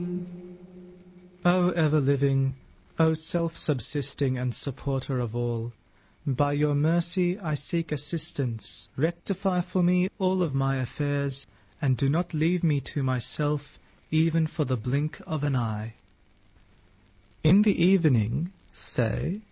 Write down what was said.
O ever-living, O self-subsisting and supporter of all, by your mercy I seek assistance. Rectify for me all of my affairs, and do not leave me to myself, even for the blink of an eye. In the evening, say,